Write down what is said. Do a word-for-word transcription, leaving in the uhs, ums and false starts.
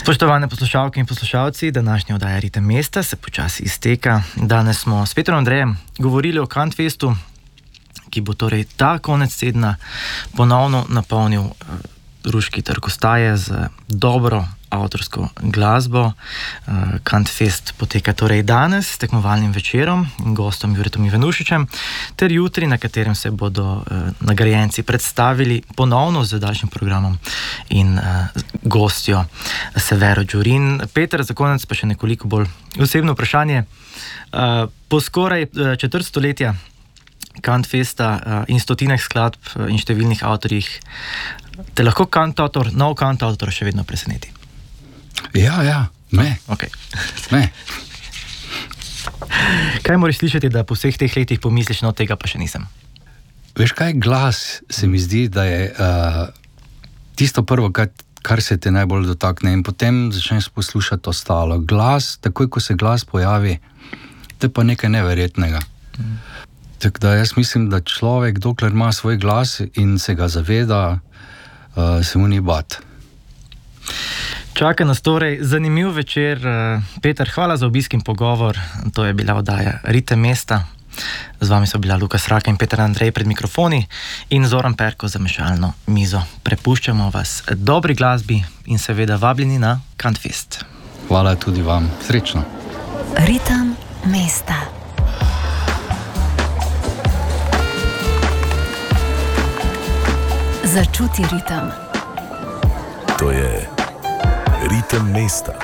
Spoštovane poslušalke in poslušalci, današnja oddaja Ritem mesta se počasi izteka. Danes smo s Petrom Andrejem govorili o Kantfestu, ki bo torej ta konec tedna ponovno napolnil uh, Ruški trg Ostaje z dobro avtorsko glasbo. Uh, Kantfest poteka torej danes s tekmovalnim večerom in gostom Juretom Ivanušičem, ter jutri, na katerem se bodo uh, nagrajenci predstavili ponovno z daljšim programom in uh, gostjo Severo Đurin. Peter, za konec pa še nekoliko bolj osebno vprašanje. Uh, po skoraj uh, četrt stoletja Kantfesta uh, in stotinah skladb uh, in številnih avtorjih te lahko kantautor, nov kantautor še vedno preseneti? Ja, ja, me. Okay. Me. Kaj moraš slišati, da po vseh teh letih pomisliš, no tega pa še nisem? Veš kaj, glas se mi zdi, da je uh, tisto prvo, kar, kar se te najbolj dotakne, in potem začneš poslušati ostalo. Glas, takoj ko se glas pojavi, to je pa nekaj neverjetnega. Mm. Tako da jaz mislim, da človek, dokler ima svoj glas in se ga zaveda, uh, se mu ni bat. Čaka nas torej zanimiv večer. Peter, hvala za obisk in pogovor. To je bila oddaja Ritem mesta. Z vami so bila Lukas Rake in Peter Andrej pred mikrofoni in Zoran Perko za mešalno mizo. Prepuščamo vas dobri glasbi in seveda vabljeni na Kantfest. Hvala tudi vam. Srečno. Ritem mesta. Začuti ritem. To je Ritem mesta.